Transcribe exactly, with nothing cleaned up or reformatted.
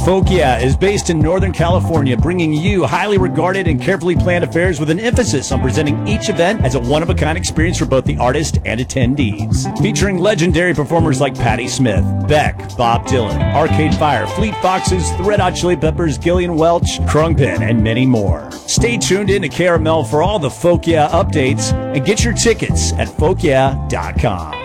Folk Yeah is based in Northern California, bringing you highly regarded and carefully planned affairs with an emphasis on presenting each event as a one-of-a-kind experience for both the artist and attendees. Featuring legendary performers like Patti Smith, Beck, Bob Dylan, Arcade Fire, Fleet Foxes, the Red Hot Chili Peppers, Gillian Welch, Krungpen, and many more. Stay tuned in to Caramel for all the Folk Yeah updates and get your tickets at folk yeah dot com.